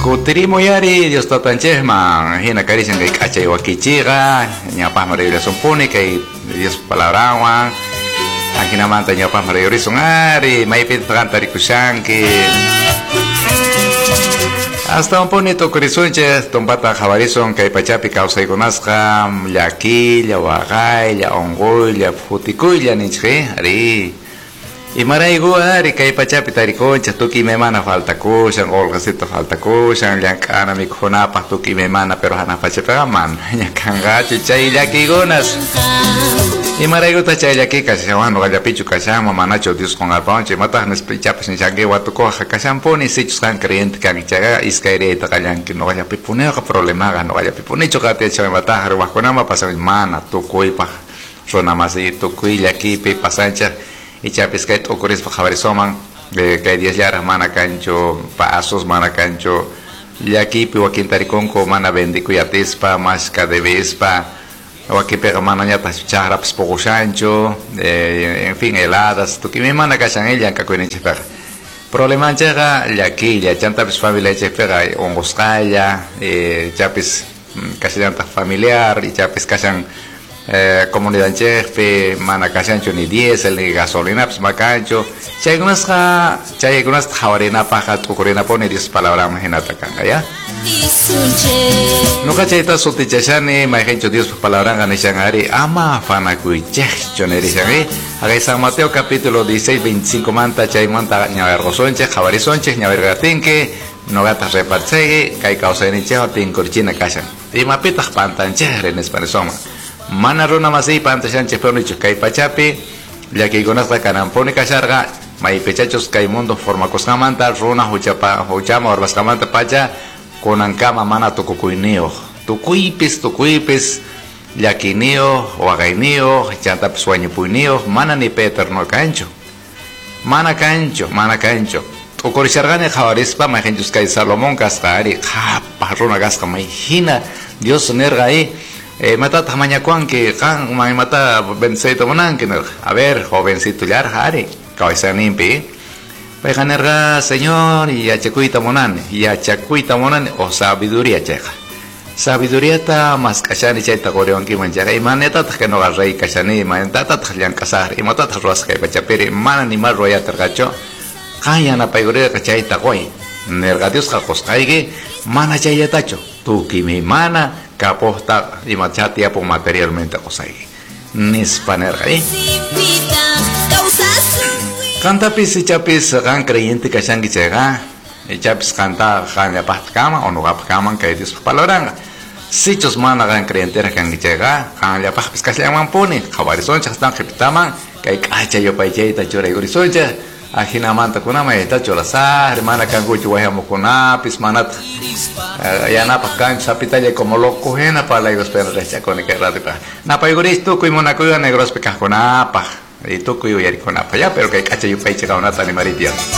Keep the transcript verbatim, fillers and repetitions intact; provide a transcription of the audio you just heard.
Kutirimo yari Dios tatanche man hina karisen kay kachay wakichiga nyapa marayura sumpuni kay Dios palabrawan ang kinamanta nyapa marayura sungari may pitpakanta rikushanki hasta un ponito kurisunche tombata javarison kay pachapi kausay kunaska llaki llawakay llaongoy llafutikuy llaninchke ari y maraigo ari kay pachapi tariconcha tuki me mana falta kushan olgasito falta kushan llankana mi khonapa tuki me mana pero hana pachapi man ñakangachu chay llaki gonas y maraigo ta chay llaki kashawan no gallapichu kashama manacho Dios con alpanche mata nes pichapis ni changue watuko kashamponi sichus kan creyente kan chaga iskaire ta kallanki no gallapi pune ka problema ga no gallapi pune chokate chay mata harwa konama pasa mana tukoi pa sona masi tukoi llaki pe pasancha y chapis que ocurre para Javarisoman que hay diez yaras mana cancho pasos mana cancho y aquí pivo aquí en Tariconco mana bendico y atispa más de vespa o aquí pega mana ya tachara poco chancho en fin heladas tu que me mana cachan ella que con ella problema llega y aquí ya chanta pues familia ella pega ongoscaya chapis casi tanta familiar y chapis cachan Eh, comunidad chefe, mana casancho ni diésel ni gasolina, pues macancho. Si hay algunas, si hay algunas javarina paja, tu corina pone diez palabras más en atacanga, ¿ya? Nunca chaita sotichashani, ma gencho diez palabras ganishangari, ama fana cuichech, chonerishangari. Haga San Mateo capítulo dieciséis, veinticinco manta, chay manta, ñaver rosonche, javarisonche, ñaver gatinque, no gatas repartsegue, kai causa en chejo, tincorchina casan. Y mapitas pantanche, renes paresoma. Mana runa masih pantas yang cepet nicho kai pachapi ya que gonas da canampone kasarga mai pechachos kai mundo forma coscamanta runa huchapa huchama orbas camanta pacha konan kama mana tukukuinio tukuipis tukuipis ya que nio o againio chanta sueño puinio mana ni peter no cancho mana cancho mana cancho o corisargane javarispa mai genjus kai salomón cascari ja parruna gasca mai hina Dios nerga ahí Eh, mata tamanya kuang que kan mai mata benseito monan que a ver jovencito ya hari kau isa nimpi peganerga señor y a chacuita monan y a chacuita monan o sabiduría checa sabiduría ta mas kashani chaita goreon ki manjaga y maneta que no rey kashani maneta ta talian kasar y mata ta ros que pachapiri mana ni mal roya tergacho kaya na paigore kachaita koi nergadios kakos kaige mana chaya tacho tu ki mi mana caposta y machatia por materialmente cosa ahí nispaner ahí canta pis y chapis gan creyente que shangi chega y chapis canta gan ya pat kama o no gap kama que dis paloranga sichos mana gan creyente kan chega gan ya pat pis yang mampuni javarison chastan repitaman que cacha yo pa cheita chora y horizonte ajina manta kuna maeta chola sa hermana kangu chuwa mo kuna pis manat ya na pakan sapita ya como loco hena para la gospel recha con que rata na pa igoristo ku mona ku negros pe ka kuna pa y tu ku yari kuna pa ya pero que cacha yo pa checa una tani maritia